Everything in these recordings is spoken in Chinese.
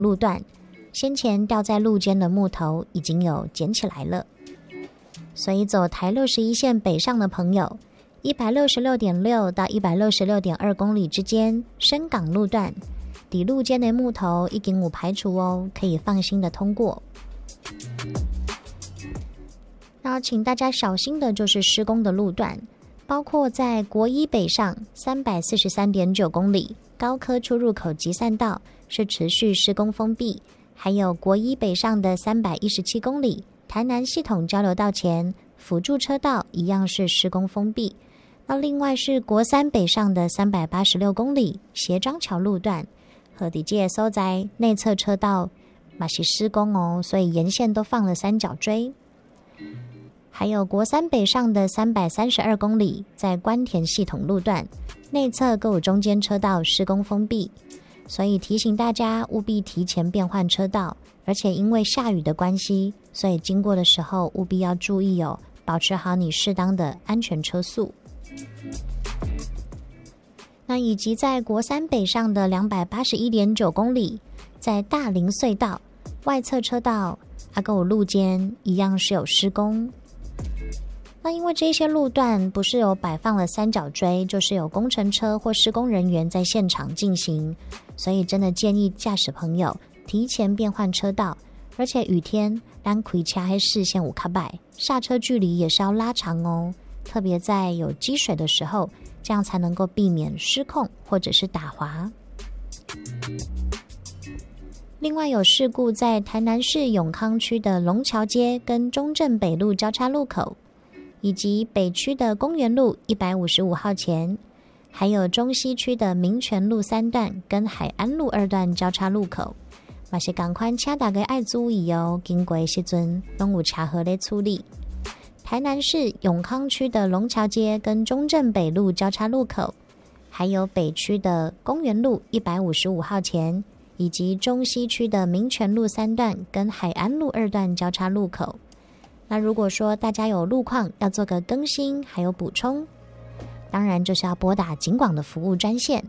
路段，先前掉在路肩的木头已经有捡起来了。所以走台61线北上的朋友，166.6到166.2公里之间深港路段，底路间的木头已经有排除哦，可以放心的通过。那请大家小心的就是施工的路段，包括在国一北上343.9公里高科出入口集散道是持续施工封闭，还有国一北上的317公里台南系统交流道前辅助车道一样是施工封闭。那另外是国三北上的386公里协章桥路段和底界所在内侧车道也是施工哦，所以沿线都放了三角锥。还有国三北上的332公里在关田系统路段内侧各有中间车道施工封闭，所以提醒大家务必提前变换车道，而且因为下雨的关系，所以经过的时候务必要注意哦，保持好你适当的安全车速。那以及在国三北上的281.9公里在大林隧道外侧车道还有路肩一样是有施工。那因为这些路段不是有摆放了三角锥，就是有工程车或施工人员在现场进行，所以真的建议驾驶朋友提前变换车道，而且雨天咱开车还视线有较歹，下车距离也是要拉长哦，特别在有积水的时候，这样才能够避免失控或者是打滑。另外有事故在台南市永康区的龙桥街跟中正北路交叉路口，以及北区的公园路155号前，还有中西区的民权路3段跟海安路2段交叉路口，也是赶快请大家爱注意哦，经过的时阵都有车祸在处理。台南市永康区的龙桥街跟中正北路交叉路口，还有北区的公园路155号前，以及中西区的民权路3段跟海安路2段交叉路口。那如果说大家有路况要做个更新还有补充，当然就是要拨打警广的服务专线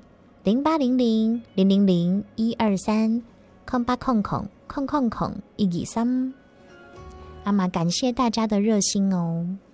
0800-000-123-0800-123。那么感谢大家的热心哦。